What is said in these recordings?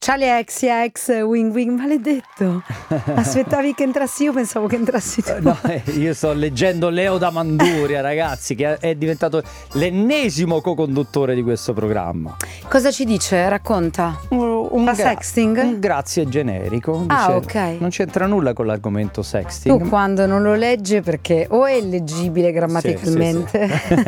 Ciale ex, wing wing, maledetto. Aspettavi che entrassi io, pensavo che entrassi tu. No, io sto leggendo Leo da Manduria, ragazzi, che è diventato l'ennesimo co-conduttore di questo programma. Cosa ci dice? Racconta. Sexting? Un grazie generico. Ah, dice, ok. Non c'entra nulla con l'argomento sexting. Tu quando non lo leggi perché o è illeggibile grammaticalmente.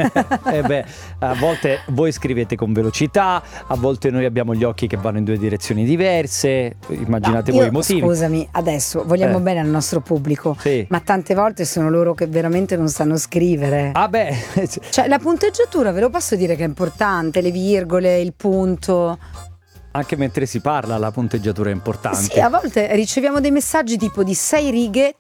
Sì. A volte voi scrivete con velocità, a volte noi abbiamo gli occhi che vanno in due direzioni diverse, immaginate voi i motivi. Scusami, adesso vogliamo bene al nostro pubblico, sì. Ma tante volte sono loro che veramente non sanno scrivere. Ah beh. Cioè la punteggiatura ve lo posso dire che è importante, le virgole, il punto. Anche mentre si parla la punteggiatura è importante. Sì, a volte riceviamo dei messaggi tipo di 6 righe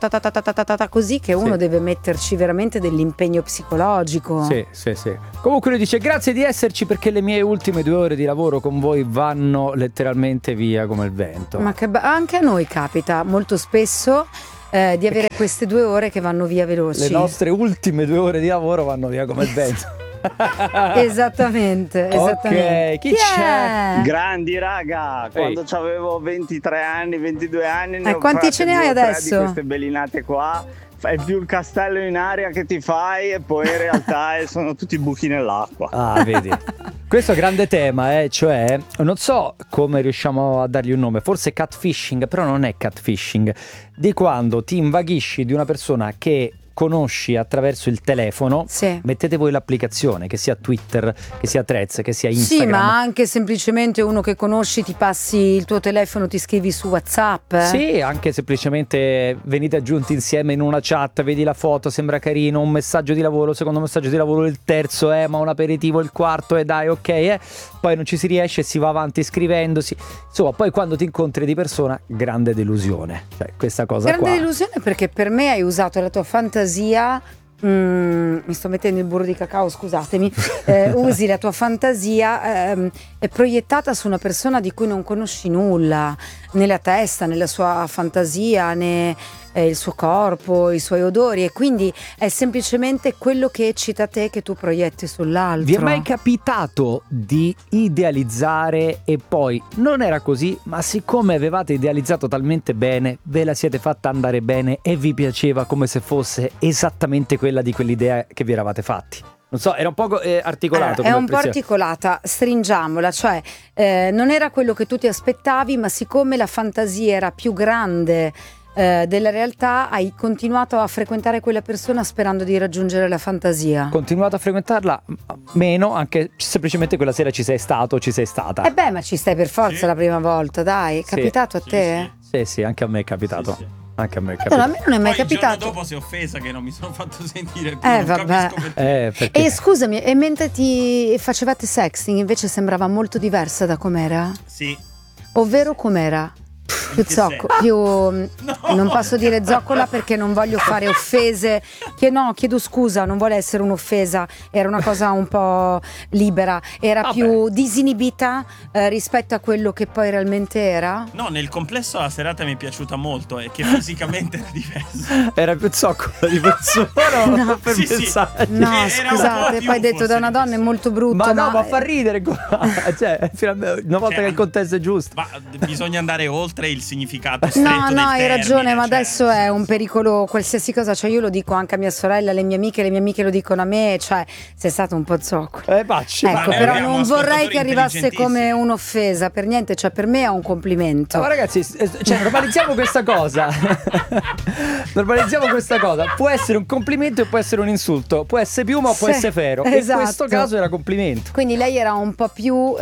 così che uno deve metterci veramente dell'impegno psicologico. Sì. Comunque lui dice grazie di esserci perché le mie ultime 2 ore di lavoro con voi vanno letteralmente via come il vento. Ma che anche a noi capita molto spesso di avere queste 2 ore che vanno via veloci. Le nostre ultime 2 ore di lavoro vanno via come il vento. Esattamente. Ok, chi c'è? Grandi raga, quando avevo 23 anni, 22 anni ne ho quanti fatte ce ne hai 2 o 3 adesso? di queste belinate qua. Fai più il castello in aria che ti fai e poi in realtà sono tutti buchi nell'acqua. Ah, vedi. Questo è un grande tema, cioè non so come riusciamo a dargli un nome, forse catfishing, però non è catfishing, di quando ti invaghisci di una persona che conosci attraverso il telefono. Mettete voi l'applicazione, che sia Twitter, che sia Threads, che sia Instagram. Sì, ma anche semplicemente uno che conosci, ti passi il tuo telefono, ti scrivi su WhatsApp. Sì, anche semplicemente venite aggiunti insieme in una chat, vedi la foto, sembra carino, un messaggio di lavoro, secondo messaggio di lavoro, il terzo ma un aperitivo, il quarto dai, ok, poi non ci si riesce, si va avanti scrivendosi. Insomma, poi quando ti incontri di persona, grande delusione. Cioè, questa cosa grande delusione perché per me hai usato la tua fantasia. Mi sto mettendo il burro di cacao, scusatemi. Usi la tua fantasia è proiettata su una persona di cui non conosci nulla, nella testa, nella sua fantasia, il suo corpo, i suoi odori, e quindi è semplicemente quello che eccita te che tu proietti sull'altro. Vi è mai capitato di idealizzare e poi non era così, ma siccome avevate idealizzato talmente bene, ve la siete fatta andare bene e vi piaceva come se fosse esattamente quella di quell'idea che vi eravate fatti? Non so, era un po' articolato. È un po' articolata, stringiamola, cioè non era quello che tu ti aspettavi, ma siccome la fantasia era più grande della realtà, hai continuato a frequentare quella persona sperando di raggiungere la fantasia. Continuato a frequentarla meno, anche semplicemente quella sera ci sei stato o ci sei stata. Ma ci stai per forza la prima volta, dai, è capitato a te? Sì, anche a me è capitato. Sì. Anche a me è capitato. Allora, a me non è mai capitato. Il giorno dopo si è offesa che non mi sono fatto sentire più. Non vabbè. capisco perché. E scusami, e mentre ti facevate sexting invece sembrava molto diversa da com'era? Sì. Ovvero com'era? Più non posso dire zoccola perché non voglio fare offese, chiedo scusa, non vuole essere un'offesa, era una cosa un po' libera, era più disinibita rispetto a quello che poi realmente era. No, nel complesso la serata mi è piaciuta molto e che fisicamente era diversa. Era più zoccola di persona. No, per messaggio. No, scusate, poi detto da una donna è molto brutto. Ma fa ridere cioè, una volta che il contesto è giusto. Ma bisogna andare oltre il significato stretto No, hai termine, ragione, ma adesso è un pericolo qualsiasi cosa, cioè io lo dico anche a mia sorella, le mie amiche lo dicono a me, cioè sei stato un po' zoccolo. Però non vorrei che arrivasse come un'offesa, per niente, cioè per me è un complimento. Ma ragazzi, normalizziamo questa cosa. Normalizziamo questa cosa. Può essere un complimento e può essere un insulto, può essere piuma o può essere ferro. Esatto. In questo caso era complimento. Quindi lei era un po' più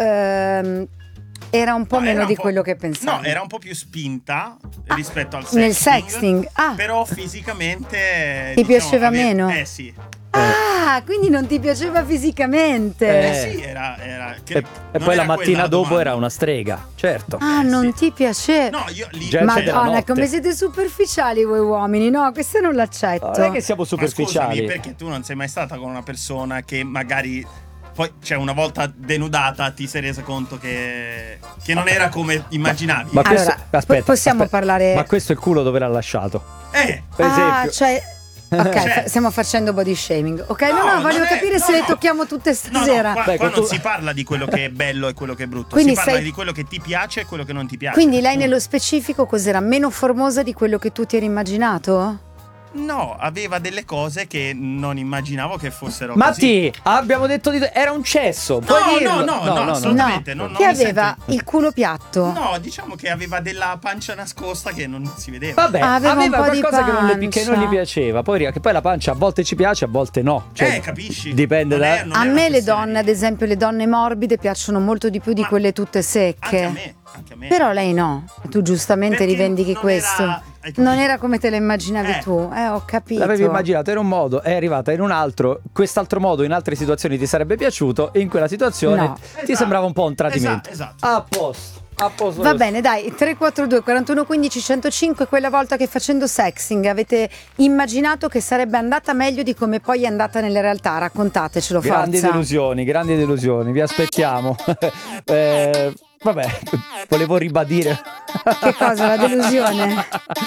era un po' meno di quello che pensavo. No, era un po' più spinta rispetto al nel sexting. Però fisicamente ti piaceva meno? Sì. Quindi non ti piaceva fisicamente? Sì, era e poi la mattina dopo era una strega, certo. Non ti piaceva? No, io lì Madonna, come siete superficiali voi uomini. No, questo non l'accetto. Non è che siamo superficiali. Scusami, perché tu non sei mai stata con una persona che magari poi, una volta denudata ti sei resa conto che non era come immaginavi. Ma questo, allora, possiamo parlare. Ma questo è il culo dove l'ha lasciato. Per esempio. Cioè Ok, Cioè- stiamo facendo body shaming. Ok, no, voglio non è- capire se no, le no. tocchiamo tutte No, stasera. qua, Beh, qua tu- non si parla di quello che è bello e quello che è brutto, Quindi si parla sei- di quello che ti piace e quello che non ti piace. Quindi lei nello specifico cos'era? Meno formosa di quello che tu ti eri immaginato? No, aveva delle cose che non immaginavo che fossero così. Matti, abbiamo detto era un cesso. Puoi dirlo? no, assolutamente. No, non che mi aveva sento- il culo piatto. No, diciamo che aveva della pancia nascosta che non si vedeva. Vabbè, Aveva un aveva po' di qualcosa che non, che non gli pancia. piaceva. Poi, che poi la pancia a volte ci piace, a volte no. Cioè, Capisci? Dipende Non da. è- non A è una me le questione donne, di- ad esempio le donne morbide, piacciono molto di più di Ma- quelle tutte secche. Anche a me. Però lei no, tu giustamente Perché rivendichi non questo. era- hai capito? Non era come te la immaginavi Eh. tu, ho capito. L'avevi immaginato in un modo, è arrivata in un altro. Quest'altro modo in altre situazioni ti sarebbe piaciuto. In quella situazione No. ti Esatto. sembrava un po' un tradimento. Esatto. A posto. A posto. Va bene, dai, 342 41 15 105, quella volta che facendo sexing avete immaginato che sarebbe andata meglio di come poi è andata nella realtà, raccontatecelo, Grandi forza. delusioni, vi aspettiamo. Vabbè, volevo ribadire. Che cosa, la delusione?